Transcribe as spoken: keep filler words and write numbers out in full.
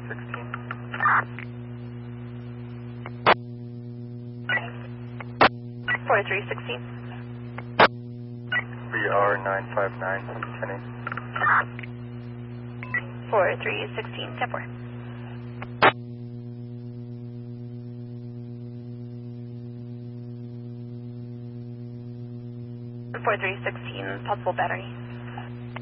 sixteen. forty-three sixteen. B R nine five nine, ten eight. forty-three sixteen, ten four. forty-three sixteen, possible battery.